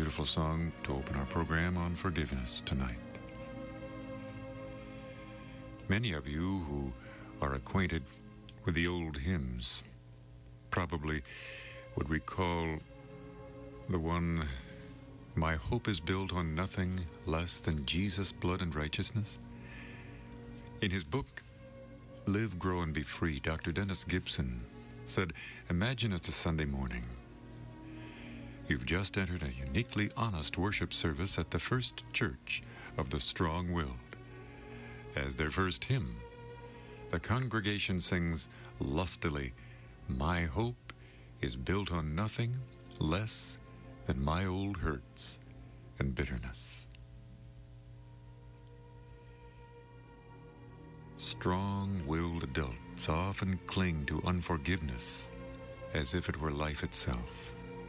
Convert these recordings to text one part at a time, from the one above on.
beautiful song to open our program on forgiveness tonight. Many of you who are acquainted with the old hymns probably would recall the one, "My hope is built on nothing less than Jesus' blood and righteousness." In his book, Live, Grow, and Be Free, Dr. Dennis Gibson said, imagine it's a Sunday morning. You've just entered a uniquely honest worship service at the First Church of the Strong-Willed. As their first hymn, the congregation sings lustily, "My hope is built on nothing less than my old hurts and bitterness." Strong-willed adults often cling to unforgiveness as if it were life itself.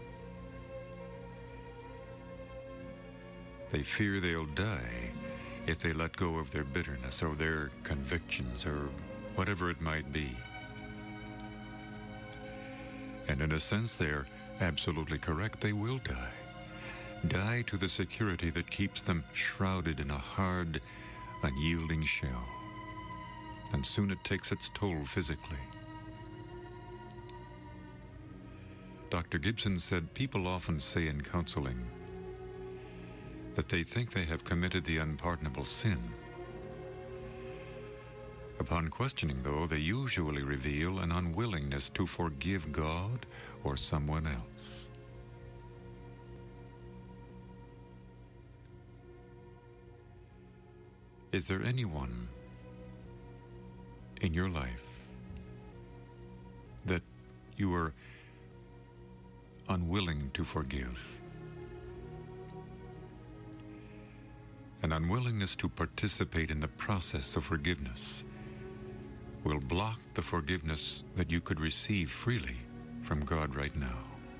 They fear they'll die if they let go of their bitterness or their convictions or whatever it might be. And in a sense, they're absolutely correct. They will die. Die to the security that keeps them shrouded in a hard, unyielding shell. And soon it takes its toll physically. Dr. Gibson said, people often say in counseling that they think they have committed the unpardonable sin. Upon questioning, though, they usually reveal an unwillingness to forgive God or someone else. Is there anyone in your life that you are unwilling to forgive? An unwillingness to participate in the process of forgiveness will block the forgiveness that you could receive freely from God right now.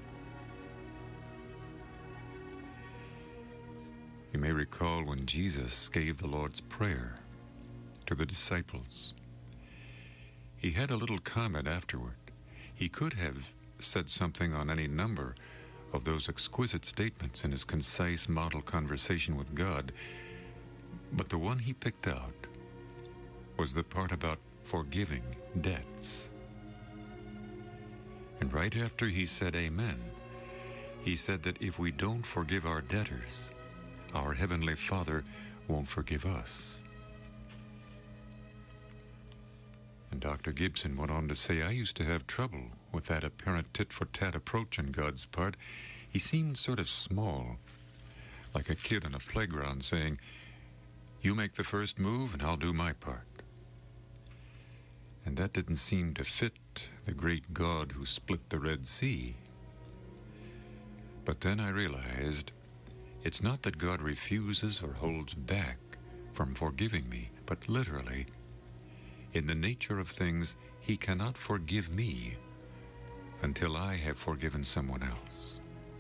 You may recall when Jesus gave the Lord's Prayer to the disciples. He had a little comment afterward. He could have said something on any number of those exquisite statements in his concise model conversation with God, but the one he picked out was the part about forgiving debts. And right after he said amen, he said that if we don't forgive our debtors, our Heavenly Father won't forgive us. And Dr. Gibson went on to say, I used to have trouble with that apparent tit-for-tat approach on God's part. He seemed sort of small, like a kid on a playground saying, you make the first move and I'll do my part. And that didn't seem to fit the great God who split the Red Sea. But then I realized it's not that God refuses or holds back from forgiving me, but literally, in the nature of things, he cannot forgive me until I have forgiven someone else.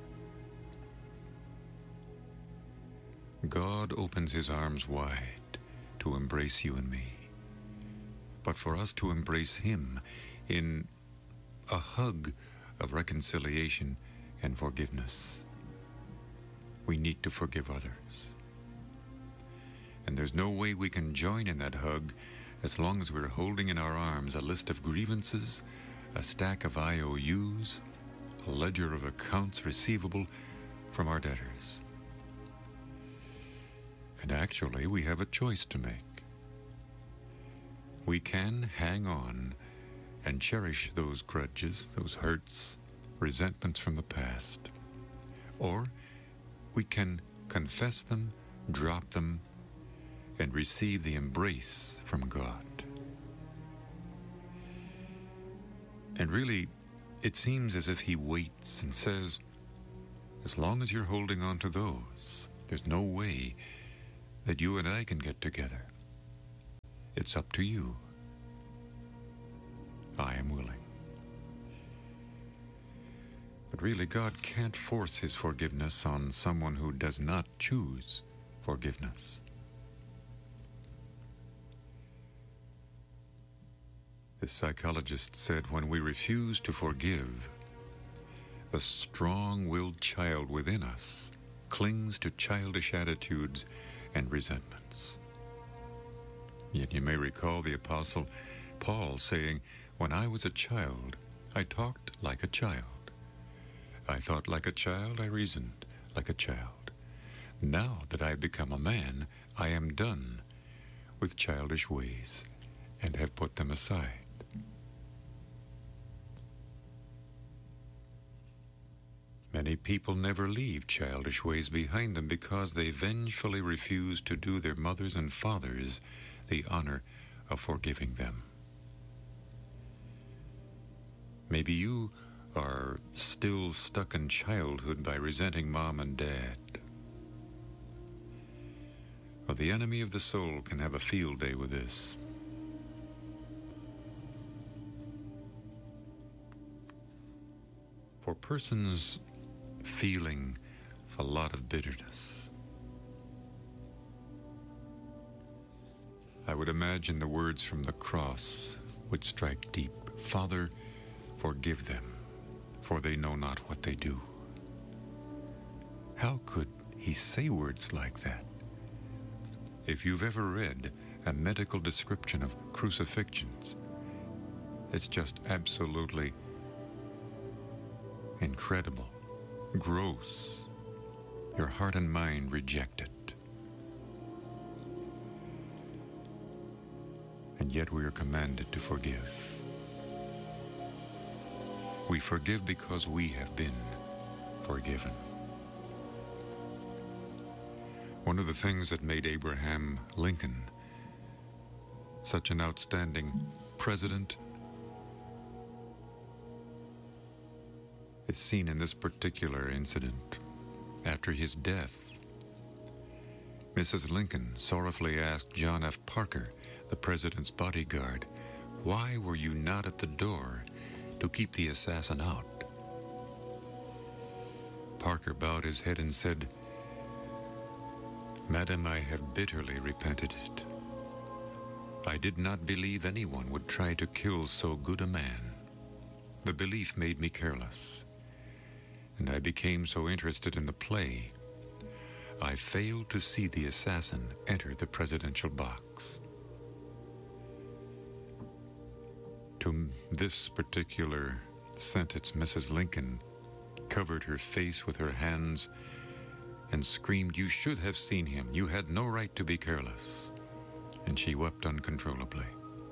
God opens his arms wide to embrace you and me. But for us to embrace him in a hug of reconciliation and forgiveness, we need to forgive others. And there's no way we can join in that hug as long as we're holding in our arms a list of grievances, a stack of IOUs, a ledger of accounts receivable from our debtors. And actually, we have a choice to make. We can hang on and cherish those grudges, those hurts, resentments from the past. Or we can confess them, drop them, and receive the embrace from God. And really, it seems as if he waits and says, as long as you're holding on to those, there's no way that you and I can get together. It's up to you. I am willing. But really, God can't force his forgiveness on someone who does not choose forgiveness. The psychologist said, when we refuse to forgive, the strong-willed child within us clings to childish attitudes and resentments. Yet you may recall the Apostle Paul saying, "When I was a child, I talked like a child. I thought like a child, I reasoned like a child. Now that I have become a man, I am done with childish ways and have put them aside." Many people never leave childish ways behind them because they vengefully refuse to do their mothers and fathers the honor of forgiving them. Maybe you are still stuck in childhood by resenting mom and dad. Well, the enemy of the soul can have a field day with this. For persons feeling a lot of bitterness, I would imagine the words from the cross would strike deep. "Father, forgive them, for they know not what they do." How could he say words like that? If you've ever read a medical description of crucifixions, it's just absolutely incredible, gross. Your heart and mind reject it. And yet we are commanded to forgive. We forgive because we have been forgiven. One of the things that made Abraham Lincoln such an outstanding president is seen in this particular incident. After his death, Mrs. Lincoln sorrowfully asked John F. Parker, the president's bodyguard, "Why were you not at the door to keep the assassin out?" Parker bowed his head and said, "Madam, I have bitterly repented it. I did not believe anyone would try to kill so good a man. The belief made me careless, and I became so interested in the play, I failed to see the assassin enter the presidential box." To this particular sentence, Mrs. Lincoln covered her face with her hands and screamed, "You should have seen him. You had no right to be careless." And she wept uncontrollably.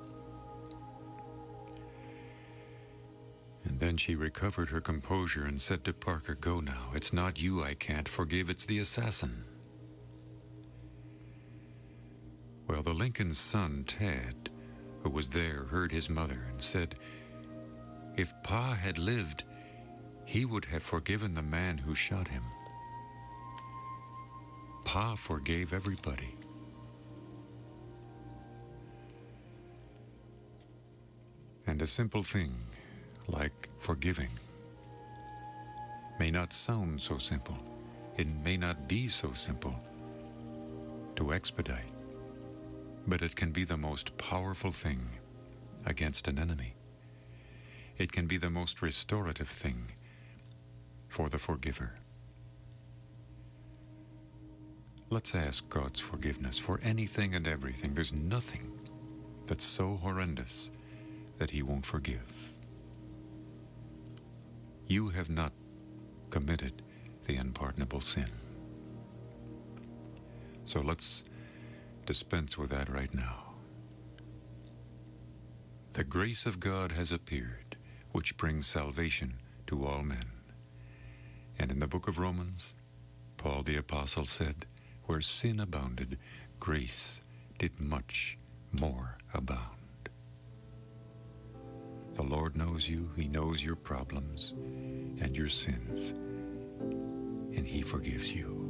And then she recovered her composure and said to Parker, "Go now. It's not you I can't forgive, it's the assassin." Well, the Lincoln's son, Tad, who was there, heard his mother and said, "If Pa had lived, he would have forgiven the man who shot him." Pa forgave everybody. And a simple thing like forgiving may not sound so simple. It may not be so simple to expedite, but it can be the most powerful thing against an enemy. It can be the most restorative thing for the forgiver. Let's ask God's forgiveness for anything and everything. There's nothing that's so horrendous that He won't forgive. You have not committed the unpardonable sin. So let's dispense with that right now. The grace of God has appeared, which brings salvation to all men. And in the book of Romans, Paul the Apostle said, "Where sin abounded, grace did much more abound." The Lord knows you. He knows your problems and your sins, and He forgives you.